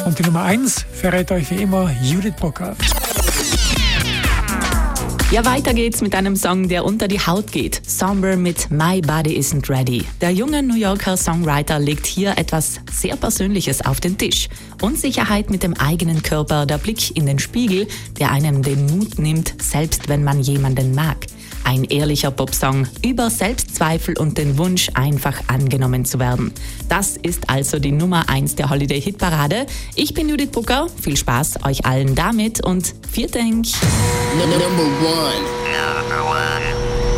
Und die Nummer 1 verrät euch wie immer Judith Brucker. Ja, weiter geht's mit einem Song, der unter die Haut geht. Somber mit My Body Isn't Ready. Der junge New Yorker Songwriter legt hier etwas sehr Persönliches auf den Tisch. Unsicherheit mit dem eigenen Körper, der Blick in den Spiegel, der einem den Mut nimmt, selbst wenn man jemanden mag. Ein ehrlicher Popsong über Selbstzweifel und den Wunsch, einfach angenommen zu werden. Das ist also die Nummer 1 der Holiday-Hitparade. Ich bin Judith Brucker. Viel Spaß euch allen damit und vielen Dank. Number one.